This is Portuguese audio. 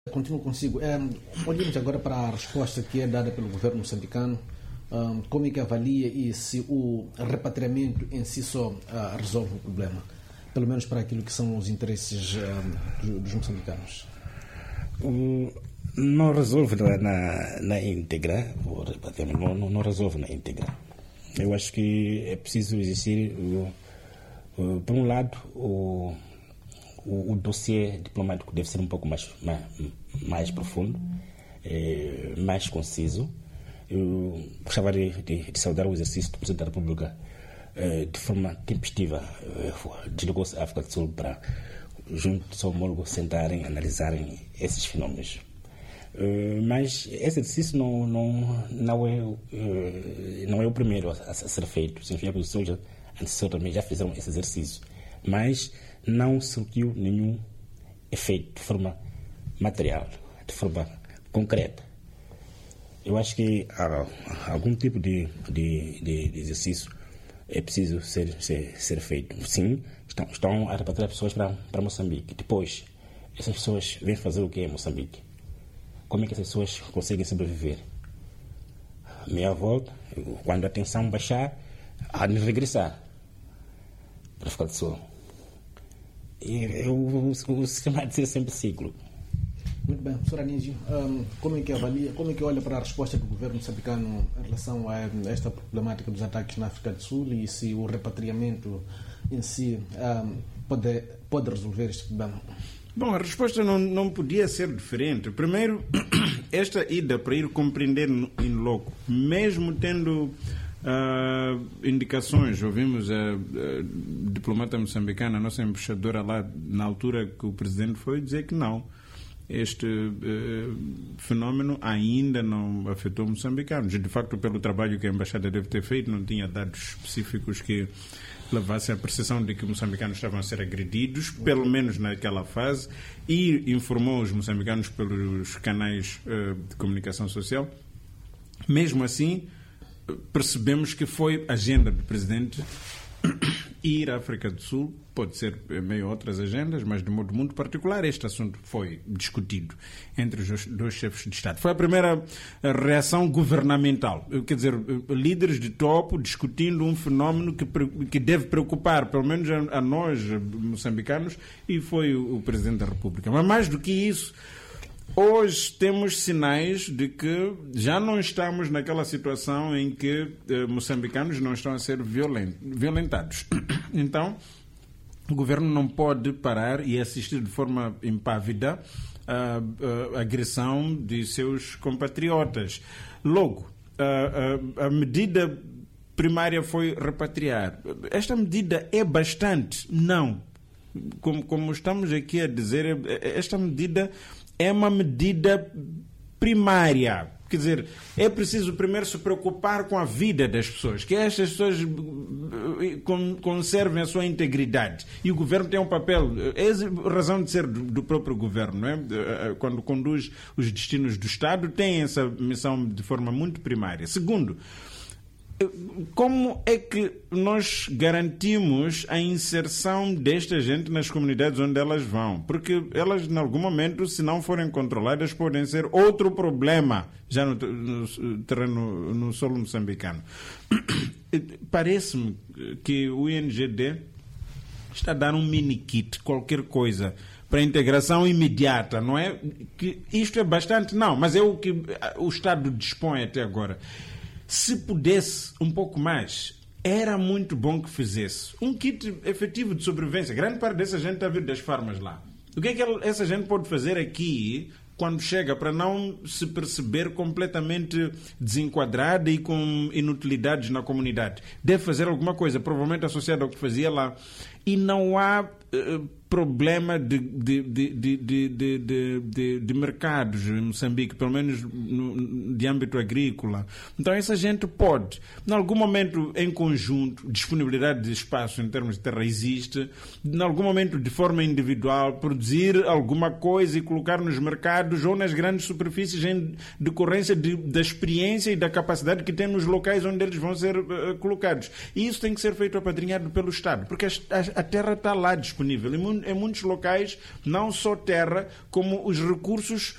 Continuo consigo. Olhemos agora para a resposta que é dada pelo governo moçambicano. Como é que avalia e se o repatriamento em si só resolve o problema? Pelo menos para aquilo que são os interesses dos moçambicanos. Não resolve na íntegra, o repatriamento não resolve na íntegra. Eu acho que é preciso existir, por um lado, o dossiê diplomático deve ser um pouco mais profundo, mais conciso. Eu gostava de saudar o exercício do Presidente da República de forma tempestiva. Deslocou-se à África do Sul para, junto do seu homólogo, sentarem, analisarem esses fenómenos. Mas esse exercício não é o primeiro a ser feito. Significa que os seus antecessores também já fizeram esse exercício. Mas não surtiu nenhum efeito de forma material, de forma concreta. Eu acho que algum tipo de exercício é preciso ser feito. Sim, estão a repatriar pessoas para Moçambique. Depois, essas pessoas vêm fazer o que em Moçambique? Como é que essas pessoas conseguem sobreviver? Meia volta, quando a tensão baixar, há de regressar para a África do Sul. O sistema há de ser sempre ciclo. Muito bem, Sr. Anísio, como é que avalia, como é que olha para a resposta do governo moçambicano em relação a esta problemática dos ataques na África do Sul e se o repatriamento em si pode resolver este problema? Bom, a resposta não podia ser diferente. Primeiro, esta ida para ir compreender em loco, mesmo tendo indicações, ouvimos a diplomata moçambicana, a nossa embaixadora lá, na altura que o presidente foi, dizer que não. Este fenómeno ainda não afetou moçambicanos. De facto, pelo trabalho que a embaixada deve ter feito, não tinha dados específicos que levassem à percepção de que moçambicanos estavam a ser agredidos, pelo menos naquela fase, e informou os moçambicanos pelos canais de comunicação social. Mesmo assim, percebemos que foi agenda do presidente ir à África do Sul. Pode ser meio outras agendas, mas de modo muito particular este assunto foi discutido entre os dois chefes de Estado. Foi a primeira reação governamental, quer dizer, líderes de topo discutindo um fenómeno que deve preocupar, pelo menos a nós moçambicanos, e foi o Presidente da República. Mas mais do que isso, hoje temos sinais de que já não estamos naquela situação em que moçambicanos não estão a ser violentados. Então, o governo não pode parar e assistir de forma impávida à agressão de seus compatriotas. Logo, a medida primária foi repatriar. Esta medida é bastante? Não. Como estamos aqui a dizer, esta medida é uma medida primária. Quer dizer, é preciso primeiro se preocupar com a vida das pessoas, que estas pessoas conservem a sua integridade. E o governo tem um papel, é razão de ser do próprio governo, não é? Quando conduz os destinos do Estado, tem essa missão de forma muito primária. Segundo, como é que nós garantimos a inserção desta gente nas comunidades onde elas vão? Porque elas, em algum momento, se não forem controladas, podem ser outro problema já no terreno, no solo moçambicano. Parece-me que o INGD está a dar um mini-kit, qualquer coisa, para a integração imediata, não é? Que isto é bastante, não, mas é o que o Estado dispõe até agora. Se pudesse um pouco mais, era muito bom que fizesse um kit efetivo de sobrevivência. Grande parte dessa gente está a vir das farmas lá. O que é que essa gente pode fazer aqui quando chega para não se perceber completamente desenquadrada e com inutilidades na comunidade? Deve fazer alguma coisa, provavelmente associada ao que fazia lá. E não há problema de mercados em Moçambique, pelo menos de âmbito agrícola. Então essa gente pode, em algum momento em conjunto, disponibilidade de espaço em termos de terra existe, em algum momento de forma individual, produzir alguma coisa e colocar nos mercados ou nas grandes superfícies em decorrência da experiência e da capacidade que tem nos locais onde eles vão ser colocados. E isso tem que ser feito apadrinhado pelo Estado, porque a terra está lá disponível. em muitos locais, não só terra, como os recursos